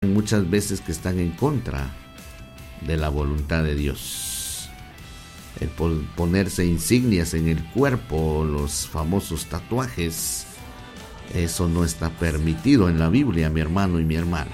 muchas veces que están en contra de la voluntad de Dios. El ponerse insignias en el cuerpo, los famosos tatuajes, eso no está permitido en la Biblia, mi hermano y mi hermana.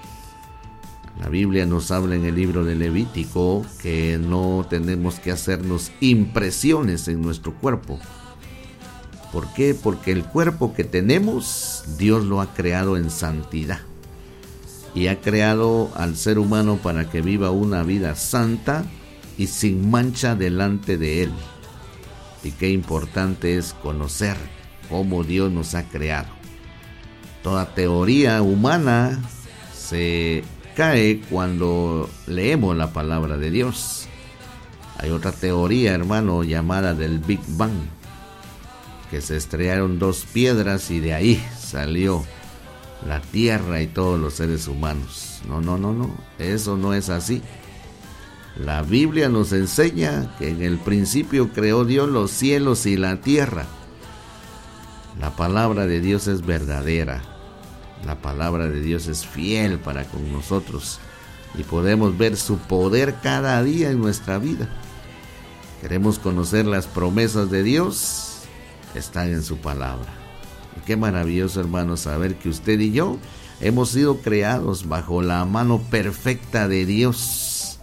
La Biblia nos habla en el libro de Levítico que no tenemos que hacernos impresiones en nuestro cuerpo. ¿Por qué? Porque el cuerpo que tenemos, Dios lo ha creado en santidad. Y ha creado al ser humano para que viva una vida santa y sin mancha delante de Él. Y qué importante es conocer cómo Dios nos ha creado. Toda teoría humana se cae cuando leemos la palabra de Dios. Hay otra teoría, hermano, llamada del Big Bang, que se estrellaron dos piedras y de ahí salió la tierra y todos los seres humanos. No, eso no es así. La Biblia nos enseña que en el principio creó Dios los cielos y la tierra. La palabra de Dios es verdadera. La palabra de Dios es fiel para con nosotros y podemos ver su poder cada día en nuestra vida. ¿Queremos conocer las promesas de Dios? Están en su palabra. Y qué maravilloso, hermano, saber que usted y yo hemos sido creados bajo la mano perfecta de Dios.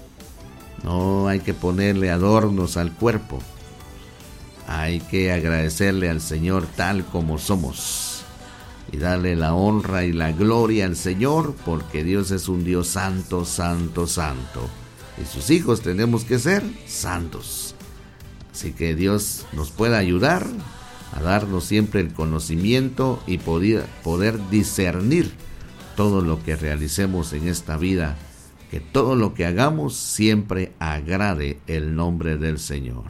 No hay que ponerle adornos al cuerpo. Hay que agradecerle al Señor tal como somos y darle la honra y la gloria al Señor, porque Dios es un Dios santo, santo, santo. Y sus hijos tenemos que ser santos. Así que Dios nos pueda ayudar a darnos siempre el conocimiento y poder discernir todo lo que realicemos en esta vida, que todo lo que hagamos siempre agrade el nombre del Señor.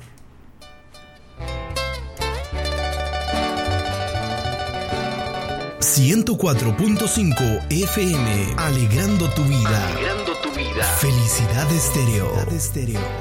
...104.5 FM... alegrando tu vida. Felicidad Estéreo.